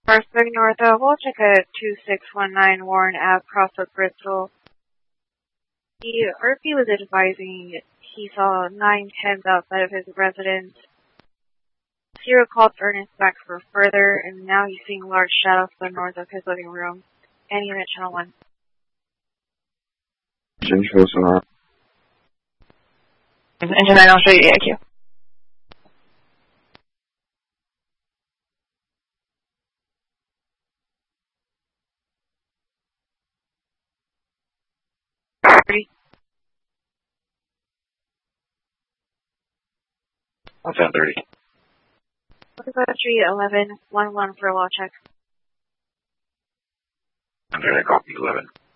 First Big North, we'll check at 2619 Warren Ave, Crossroad, Bristol. The RP was advising he saw 910s outside of his residence. Zero called Ernest back for further, and now he's seeing large shadows to the north of his living room. And unit channel 1. Engine show sonar. Engine 9, I'll show you the IQ. On 1030. Tree 1111 for a wall check. I'm going to copy 11.